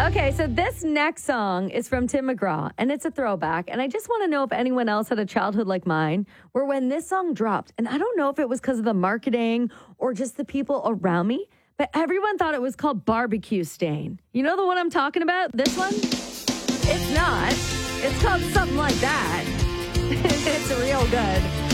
Okay, so this next song is from Tim McGraw, and it's a throwback. And I just want to know if anyone else had a childhood like mine, where when this song dropped, and I don't know if it was because of the marketing or just the people around me, but everyone thought it was called Barbecue Stain. You know the one I'm talking about? This one? It's not. It's called something like that. It's real good.